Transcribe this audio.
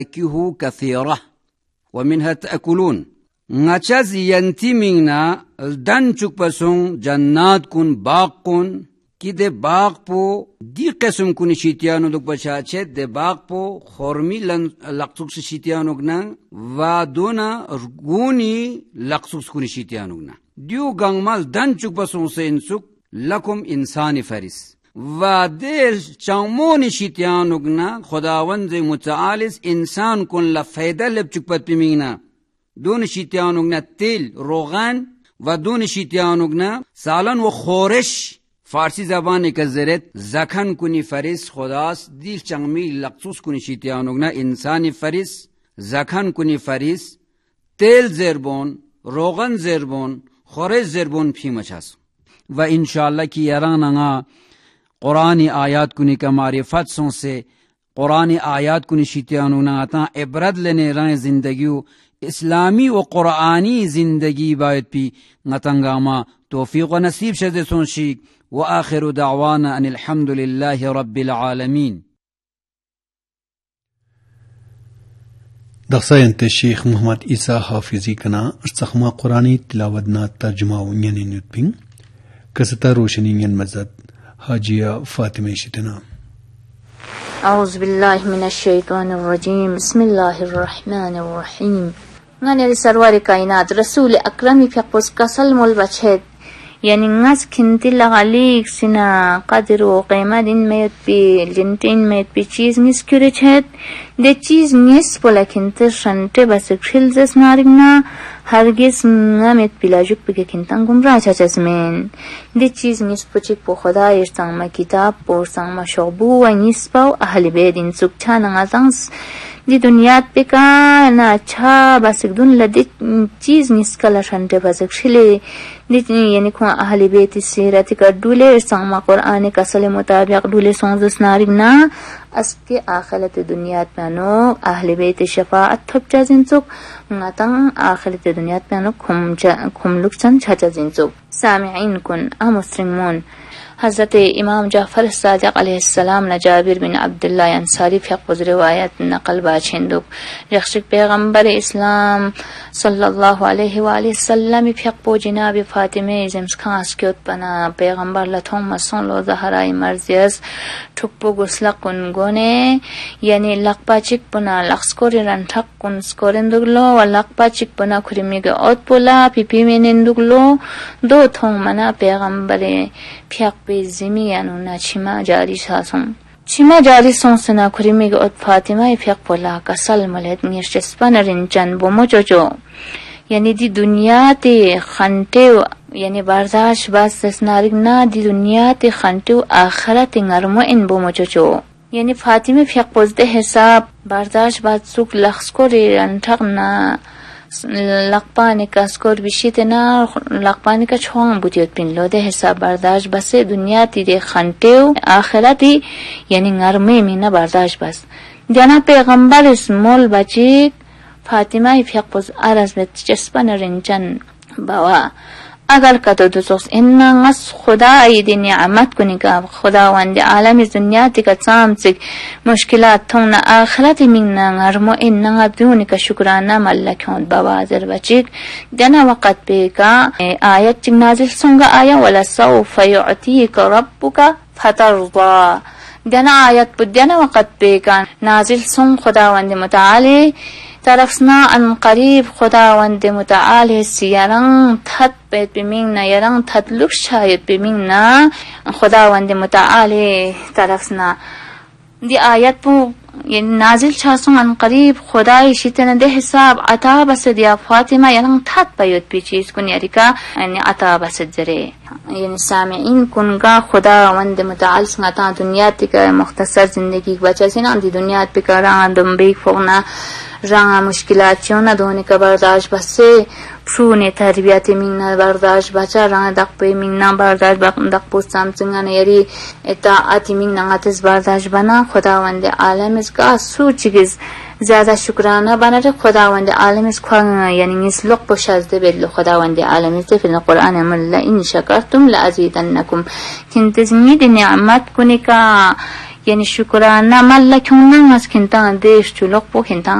فواكه كثيرة ومنها تأكلون نچز ينتمينا دنچك بسون جنات كن باغ كن कि दे बाग पो दी किस्म कुनी शीतियानो दुक बचाचे दे बाग पो खौरमी लक्सुक से शीतियानो गना वादोना गुनी लक्सुक कुनी शीतियानो गना दियो गंगमाल दन चुक बसों से इंसुक लकुम इंसानी फरिस वादे चामोनी शीतियानो गना खुदावंद मुतालिस इंसान कुन लफायदा लब चुक पत पिमीना दोन शीतियानो गना तेल रोगान व दोन शीतियानो गना सालन व खोरिश फारसी जबान का ज़रत जखन कुनी फरिस खुदास दिल चंगमी लक्सुस कुनी शीतियानुगना इंसानी फरिस जखन कुनी फरिस तेल ज़ेरबोन रोगन ज़ेरबोन खोरेज ज़ेरबोन फी मचास व इंशाअल्लाह की यरानगा कुरानी आयात कुनी का मारिफत सों से कुरानी आयात कुनी शीतियानुगना आता इबरत लेने राय जिंदगी इस्लामी व कुरानी जिंदगी बायत पी नतंगामा तौफीक व नसीब शदे सों शीख وآخر دعوانا أن الحمد لله رب العالمين. دخساينت الشيخ محمد إيسا حافظي كنا استخما قرآني تلاودنا ترجمة ونين نتبين كستا روشنين مزد حاجية فاطمة شتنا. أعوذ بالله من الشيطان الرجيم. بسم الله الرحمن الرحيم. غني سروار كائنات رسول أكرم في قصة سلم البشر يعني الناس كنت لغاليك سنا قدر وقيمة دين ميت بي جنتين ميت بي چیز نس كوريچهت ده چیز نس بولا كنت شنطه بس خيل زس نارگنا هرگز نميت بلاجوك بك كنتان گمراه چچزمين ده چیز نس پوچيك پو خدا يرسان ما كتاب پورسان ما شعبو و نس باو اهل بيدين سوكچان غازانس دي دنيات بكا نا اچھا بس دون لدي چیز نس کلا شنطه بس خيل يعني كون أهل بيت السيرة كدولة سامع قرآن كسل مطابق دولة سونز نارينا أسكي آخرة الدنيا بانو أهل بيت الشفاعة تبجا زنسوك ناتن آخرة الدنيا بانو كم لكسن چاچا زنسوك سامعين كن مسلمون حضرت امام جعفر الصادق علیہ السلام نے جابر بن عبداللہ انصاری فقہ روایت نقل باچندوک رخصت پیغمبر اسلام صلی اللہ علیہ وآلہ وسلم فقہ جناب فاطمه زمسکاس کیوت پنا پیغمبر لتون مسون لو زهرای مرزیز ٹھپو گسلق گونه یعنی لقپا چک پنا لخسکور رنٹھق کن سکورندگلو و لقپا چک پنا کھرمیگ اوت پولا پی پی مینندگلو دو تھون منا پیغمبر فقہ زميانو نا چما جاري ساسون چما جاري سون سنا كريمي قد فاطمة فيق بولا كسل ملت نيرشسبان رنجان بومو جوجو يعني دي دنيا تي خانتو يعني برداشت بس سنارك نا دي دنيا تي خانتو آخرت نرمو ان بومو جوجو يعني فاطمة فيق بوزده حساب برداشت بس سوك لخسكوري رنتقنا لقپانی کا سکور بشیتنا لقپانی کا چھوان بودیوت پین لو ده حساب برداشت بس دنیا تی ده خانتیو آخرتی یعنی نرمی مینا برداشت بس جانا پیغمبر اسمول بچیک فاطمه فیق بوز عرض بید چسپن رنجن باوا اگر کتو دوستوس اینا نس خدا ایدی نعمت کنی که خداوند عالم دنیا تی که سامسک مشکلات تون آخرت مینا نرمو اینا دونی که شکرانه ملکون بوازر بچیک دنا وقت بیکا آیت چک نازل سنگ آیا ولا سوف یعطیک ربک فترضا دنا آیت بود دنا وقت بیکا نازل سنگ خداوند متعالی طرفنا ان قریب خداوند متعال سیاران تحت بیت بمیننا یاران تطلق شاید بمیننا خداوند متعال طرفنا دی آیت پو نازل چاسون ان قریب خدای شیطان ده حساب عطا بس دیا فاطمه یاران تحت بیت بی چیز کن یاری که عطا بس جره یعنی سامعین کنگا خداوند متعال سنگتا دنیا تی که مختصر زندگی بچه سینا دی دنیا تی که ران دنبیک فوقنا راه مشکلاتیون ندونه که برداشت بسه پرونه تربیت مینا برداشت بچه راه دقبه مینا برداشت دقبو سامسنگان یاری اطاعتی مینا غتز برداشت بنا خداوند عالم از که سو چیز زیاده شکرانه بناره خداوند عالم از که یعنی نسلق بشازده بدلو خداوند عالم از فی القرآن من لئن شکرتم لأزیدنکم کنت زمید نعمت کنی که yani syukurana malla kyungna ngas kinta desh chulok po kinta